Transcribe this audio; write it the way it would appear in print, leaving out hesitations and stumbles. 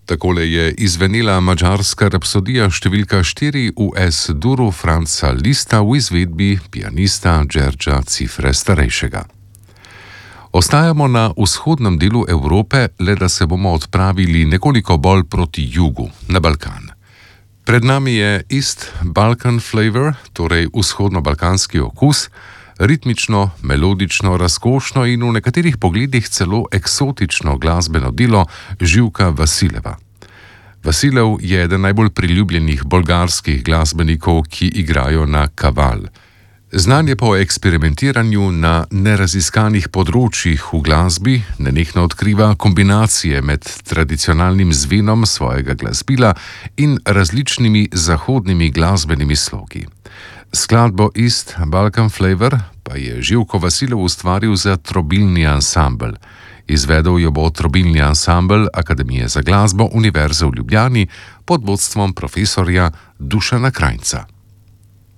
Takole je izvenela madžarska rapsodija številka 4 v S-duru Franca Liszta v izvedbi pianista Đerđa Cifre starejšega. Ostajamo na vzhodnem delu Evrope, le da se bomo odpravili nekoliko bolj proti jugu, na Balkan. Pred nami je East Balkan Flavor, torej vzhodno-balkanski okus, ritmično, melodično, razkošno in v nekaterih pogledih celo eksotično glasbeno delo Živka Vasileva. Vasilev je eden najbolj priljubljenih bolgarskih glasbenikov, ki igrajo na kaval. Znan je po eksperimentiranju na neraziskanih področjih v glasbi, nenehno odkriva kombinacije med tradicionalnim zvenom svojega glasbila in različnimi zahodnimi glasbenimi slogi. Skladbo East Balkan Flavor pa je Živko Vasilev ustvaril za trobilni ansambel. Izvedel jo bo trobilni ansambel Akademije za glasbo Univerze v Ljubljani pod vodstvom profesorja Dušana Krajnca.